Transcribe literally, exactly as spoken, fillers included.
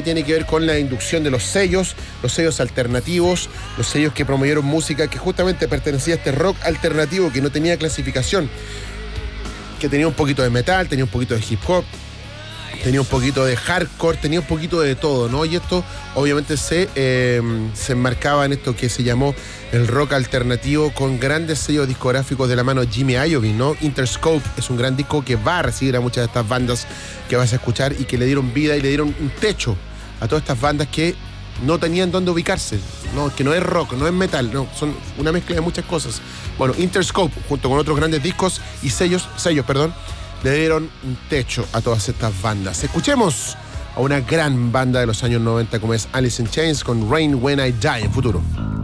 que tiene que ver con la inducción de los sellos, los sellos alternativos, los sellos que promovieron música que justamente pertenecía a este rock alternativo que no tenía clasificación, que tenía un poquito de metal, tenía un poquito de hip hop, tenía un poquito de hardcore, tenía un poquito de todo, ¿no? Y esto obviamente se, eh, se enmarcaba en esto que se llamó el rock alternativo, con grandes sellos discográficos de la mano de Jimmy Iovine, ¿no? Interscope es un gran disco que va a recibir a muchas de estas bandas que vas a escuchar y que le dieron vida y le dieron un techo a todas estas bandas que no tenían dónde ubicarse, ¿no? Que no es rock, no es metal, no, son una mezcla de muchas cosas. Bueno, Interscope, junto con otros grandes discos y sellos, sellos, perdón, le dieron un techo a todas estas bandas. Escuchemos a una gran banda de los años noventa como es Alice in Chains con Rain When I Die en Futuro.